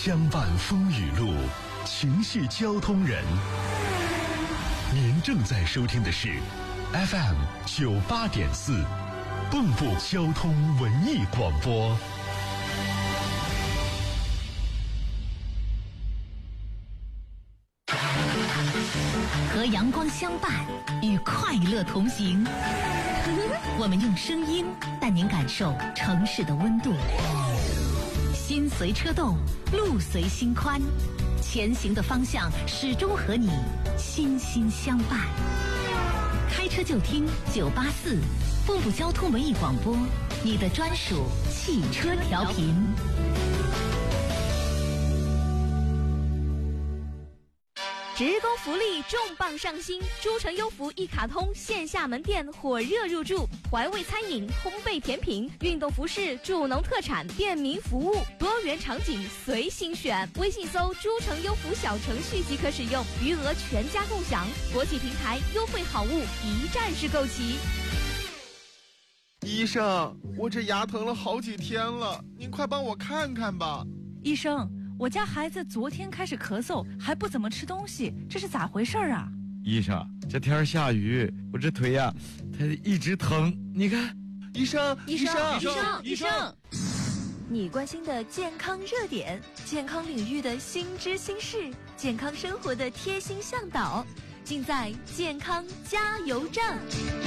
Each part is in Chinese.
相伴风雨路，情系交通人。您正在收听的是 FM 98.4蚌埠交通文艺广播。 和阳光相伴，与快乐同行。我们用声音带您感受城市的温度。心随车动，路随心宽，前行的方向始终和你心心相伴。开车就听984蚌埠交通文艺广播，你的专属汽车调频。 职工福利重磅上新，诸城优福一卡通线下门店火热入驻，怀味餐饮、烘焙甜品、运动服饰、助农特产、便民服务，多元场景随心选。微信搜诸城优福小程序即可使用，余额全家共享。国际平台优惠好物一站式购齐。 医生，我这牙疼了好几天了，您快帮我看看吧。 医生，我家孩子昨天开始咳嗽，还不怎么吃东西，这是咋回事啊？ 医生，这天下雨，我这腿呀，它一直疼。你看， 医生， 你关心的健康热点，健康领域的新知新事，健康生活的贴心向导，尽在健康加油站。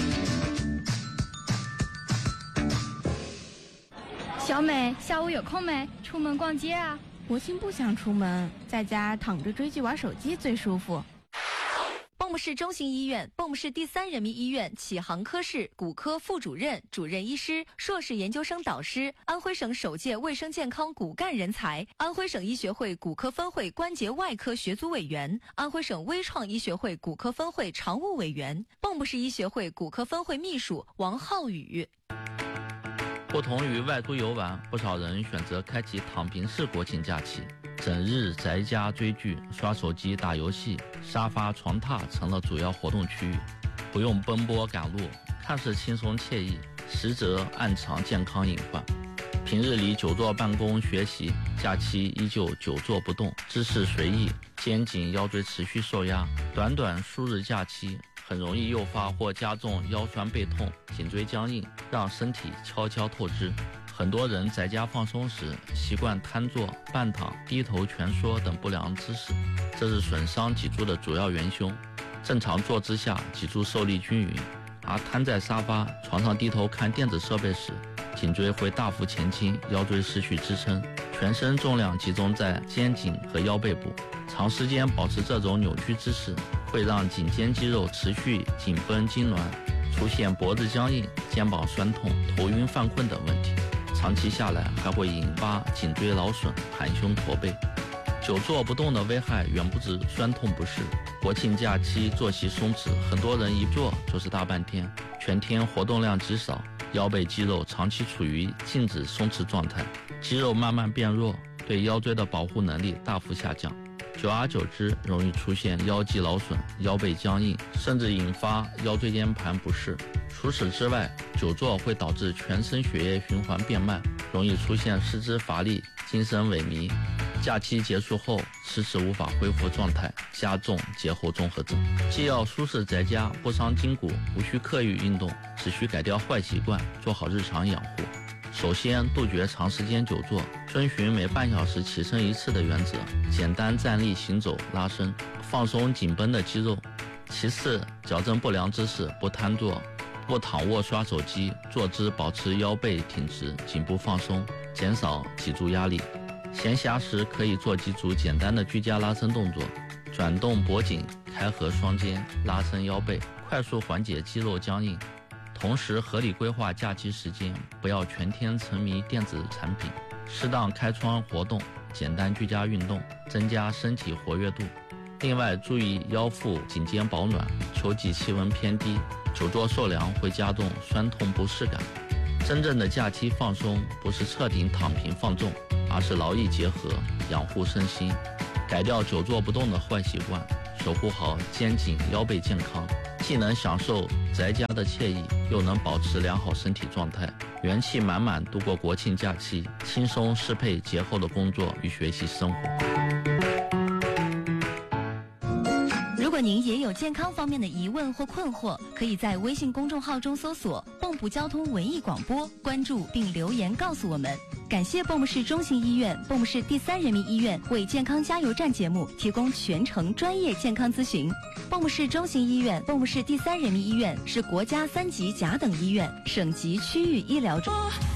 小美，下午有空没？出门逛街啊？ 国庆不想出门，在家躺着追剧玩手机最舒服。 蚌埠市中心医院、蚌埠市第3人民医院启航科室骨科副主任、主任医师、硕士研究生导师，安徽省首届卫生健康骨干人才，安徽省医学会骨科分会关节外科学组委员，安徽省微创医学会骨科分会常务委员，蚌埠市医学会骨科分会秘书王浩宇。 不同于外出游玩，不少人选择开启躺平式国庆假期，整日宅家追剧、刷手机、打游戏，沙发、床榻成了主要活动区域，不用奔波赶路，看似轻松惬意，实则暗藏健康隐患。平日里久坐办公学习，假期依旧久坐不动，姿势随意，肩颈腰椎持续受压，短短数日假期很容易诱发或加重腰酸背痛、颈椎僵硬，让身体悄悄透支。很多人在家放松时习惯瘫坐、半躺、低头蜷缩等不良姿势，这是损伤脊柱的主要元凶。正常坐姿下脊柱受力均匀，而瘫在沙发、床上低头看电子设备时，颈椎会大幅前倾，腰椎失去支撑，全身重量集中在肩颈和腰背部。长时间保持这种扭曲姿势，会让颈肩肌肉持续紧绷痉挛，出现脖子僵硬、肩膀酸痛、头晕犯困等问题。长期下来还会引发颈椎劳损、含胸驼背。久坐不动的危害远不止酸痛不适。国庆假期作息松弛，很多人一坐就是大半天，全天活动量极少，腰背肌肉长期处于静止松弛状态，肌肉慢慢变弱，对腰椎的保护能力大幅下降。久而久之，容易出现腰肌劳损、腰背僵硬，甚至引发腰椎间盘不适。除此之外，久坐会导致全身血液循环变慢，容易出现四肢乏力、精神萎靡。假期结束后，迟迟无法恢复状态，加重节后综合症。既要舒适在家，不伤筋骨，无需刻意运动，只需改掉坏习惯，做好日常养护。首先，杜绝长时间久坐，遵循每半小时起身一次的原则，简单站立行走拉伸，放松紧绷的肌肉。其次，矫正不良姿势，不瘫坐，不躺卧刷手机，坐姿保持腰背挺直，颈部放松，减少脊柱压力。闲暇时可以做几组简单的居家拉伸动作，转动脖颈，开合双肩，拉伸腰背，快速缓解肌肉僵硬。同时合理规划假期时间，不要全天沉迷电子产品，适当开窗活动，简单居家运动，增加身体活跃度。另外注意腰腹颈肩保暖，秋季气温偏低，久坐受凉会加重酸痛不适感。真正的假期放松不是彻底躺平放纵，而是劳逸结合，养护身心，改掉久坐不动的坏习惯，守护好肩颈腰背健康， 既能享受宅家的惬意，又能保持良好身体状态，元气满满度过国庆假期，轻松适配节后的工作与学习生活。 如果您也有健康方面的疑问或困惑，可以在微信公众号中搜索蚌埠交通文艺广播，关注并留言告诉我们。感谢蚌埠市中心医院、蚌埠市第3人民医院为健康加油站节目提供全程专业健康咨询。蚌埠市中心医院、蚌埠市第3人民医院是国家3级甲等医院，省级区域医疗中。